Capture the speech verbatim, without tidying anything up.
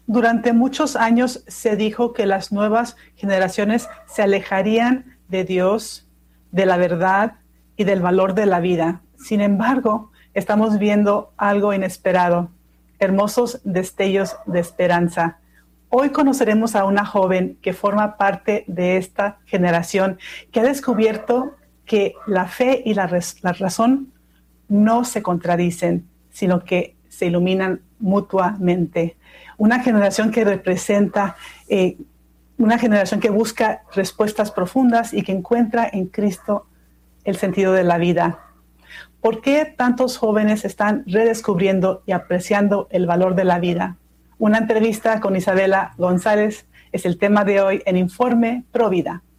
Durante muchos años se dijo que las nuevas generaciones se alejarían de Dios, de la verdad y del valor de la vida. Sin embargo, estamos viendo algo inesperado, hermosos destellos de esperanza. Hoy conoceremos a una joven que forma parte de esta generación, que ha descubierto que la fe y la, res- la razón no se contradicen, sino que se iluminan mutuamente. Una generación que representa, eh, una generación que busca respuestas profundas y que encuentra en Cristo el sentido de la vida. ¿Por qué tantos jóvenes están redescubriendo y apreciando el valor de la vida? Una entrevista con Isabela González es el tema de hoy en Informe Pro Vida.